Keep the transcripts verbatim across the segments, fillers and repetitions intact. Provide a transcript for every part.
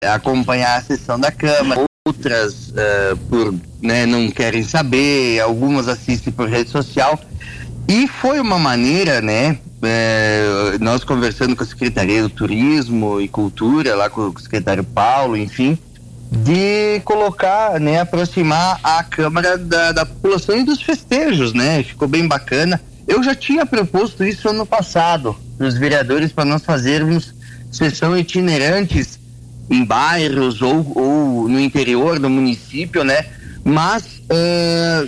acompanhar a sessão da Câmara, outras uh, por, né, não querem saber, algumas assistem por rede social, e foi uma maneira, né, é, nós conversando com a Secretaria do Turismo e Cultura, lá com o secretário Paulo, enfim, de colocar, né, aproximar a Câmara da, da população e dos festejos, né, ficou bem bacana. Eu já tinha proposto isso ano passado, nos vereadores, para nós fazermos sessão itinerantes em bairros ou, ou no interior do município, né, mas uh,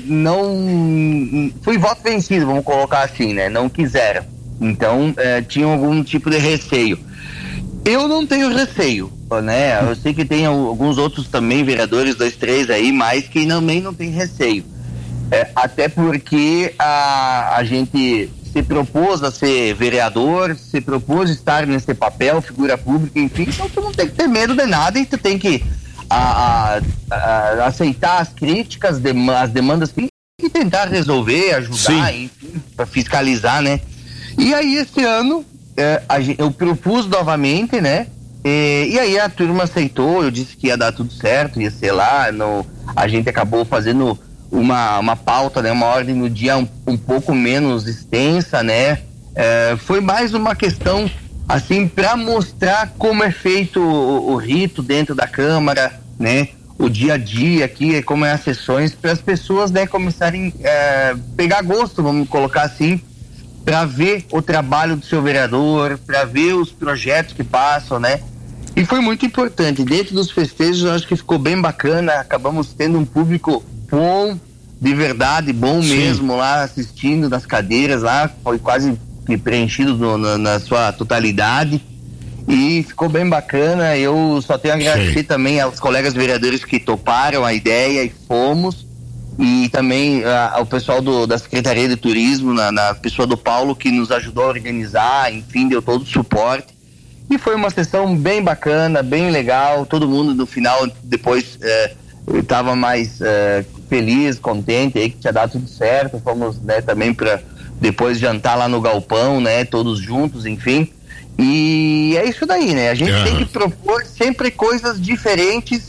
não, foi voto vencido, vamos colocar assim, né, não quiseram, então uh, tinham algum tipo de receio. Eu não tenho receio, né, eu sei que tem alguns outros também, vereadores, dois, três aí, mas que também não tem receio, é, até porque a, a gente se propôs a ser vereador, se propôs estar nesse papel, figura pública, enfim, então tu não tem que ter medo de nada e tu tem que a, a, a aceitar as críticas, as demandas e tentar resolver, ajudar, Sim. enfim, para fiscalizar, né? E aí esse ano é, a, eu propus novamente, né? E, e aí a turma aceitou, eu disse que ia dar tudo certo, ia ser lá, no, a gente acabou fazendo uma, uma pauta, né? Uma ordem no dia um, um pouco menos extensa, né? É, foi mais uma questão assim, para mostrar como é feito o, o rito dentro da Câmara, né? O dia a dia aqui, como é as sessões, para as pessoas, né, começarem a é, pegar gosto, vamos colocar assim, para ver o trabalho do seu vereador, para ver os projetos que passam, né? E foi muito importante. Dentro dos festejos, eu acho que ficou bem bacana, acabamos tendo um público bom, de verdade, bom Sim. mesmo, lá assistindo nas cadeiras, lá, foi quase preenchido no, na, na sua totalidade e ficou bem bacana. Eu só tenho a agradecer Sim. também aos colegas vereadores que toparam a ideia e fomos, e também a, ao pessoal do, da Secretaria de Turismo, na, na pessoa do Paulo, que nos ajudou a organizar, enfim, deu todo o suporte, e foi uma sessão bem bacana, bem legal. Todo mundo no final depois estava eh, mais eh, feliz, contente aí que tinha dado tudo certo. Fomos, né, também para depois jantar lá no galpão, né, todos juntos, enfim, e é isso daí, né, a gente uhum. tem que propor sempre coisas diferentes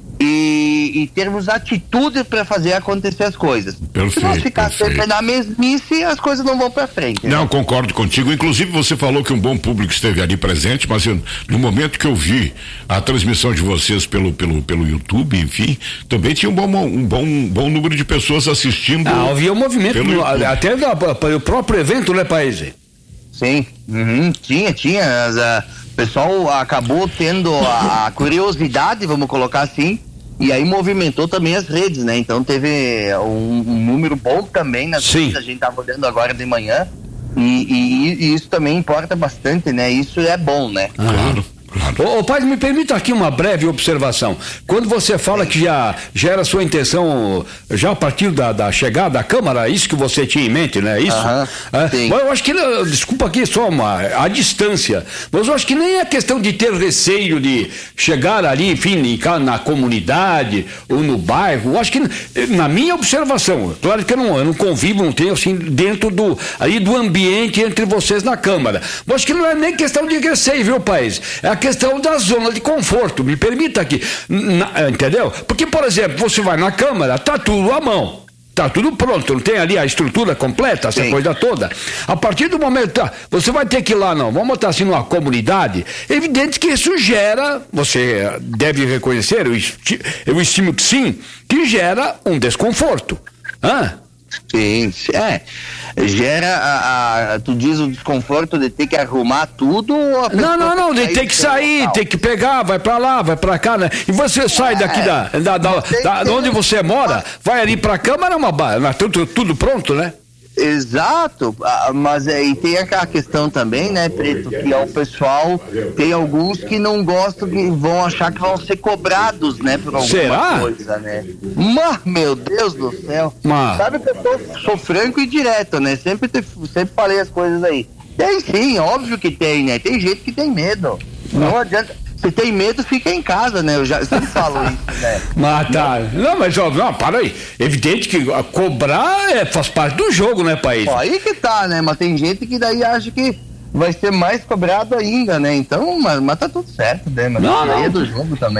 e, e termos atitude para fazer acontecer as coisas. Perfeito, se nós ficar perfeito. sempre na mesmice, as coisas não vão para frente, né? Não, concordo contigo, inclusive você falou que um bom público esteve ali presente, mas eu, no momento que eu vi a transmissão de vocês pelo, pelo, pelo YouTube, enfim, também tinha um bom, um bom, um bom número de pessoas assistindo. Ah, havia um movimento, no, até o próprio evento, né, País? Sim, uhum, tinha, tinha, a, o pessoal acabou tendo a, a curiosidade, vamos colocar assim, e aí movimentou também as redes, né? Então teve um, um número bom também nas Sim. redes, a gente estava olhando agora de manhã, e, e, e isso também importa bastante, né? Isso é bom, né? Ah, claro. Claro. Ô, ô pai, me permita aqui uma breve observação. Quando você fala que já, já era sua intenção, já a partir da, da chegada à Câmara, isso que você tinha em mente, né? Isso? Aham, é, sim. Mas eu acho que, desculpa aqui só uma, a distância, mas eu acho que nem é questão de ter receio de chegar ali, enfim, na comunidade ou no bairro. Eu acho que, na minha observação, claro que eu não, eu não convivo, não tenho assim, dentro do, aí do ambiente entre vocês na Câmara. Mas acho que não é nem questão de receio, viu, País? É a questão da zona de conforto, me permita aqui, na, entendeu? Porque, por exemplo, você vai na Câmara, tá tudo à mão, tá tudo pronto, não tem ali a estrutura completa, essa Sim. coisa toda. A partir do momento, tá, você vai ter que ir lá, não, vamos botar assim numa comunidade, é evidente que isso gera, você deve reconhecer, eu, esti, eu estimo que sim, que gera um desconforto. Hã? Sim, é, gera a, a, tu diz o desconforto de ter que arrumar tudo ou a não, não, não, de ter que sair, local? Ter que pegar, vai pra lá, vai pra cá, né? E você sai é, daqui da, da, da, da, da onde você mora, vai ali pra Câmara, uma barra, tudo, tudo pronto, né? Exato, mas aí tem aquela questão também, né, Preto, que é o pessoal, tem alguns que não gostam, que vão achar que vão ser cobrados, né, por alguma Será? coisa, né? Mas, meu Deus do céu, mas... sabe que eu tô, sou franco e direto, né, sempre, te, sempre falei as coisas aí. Tem sim, óbvio que tem, né, tem gente que tem medo, não adianta... Se tem medo, fica em casa, né? Eu já sempre falo isso, né? Mas tá. Não, mas ó, não, para aí. Evidente que cobrar é, faz parte do jogo, né, País? Ó, aí que tá, né? Mas tem gente que daí acha que vai ser mais cobrado ainda, né? Então, mas, mas tá tudo certo, né? Mas não, isso aí não. é do jogo também.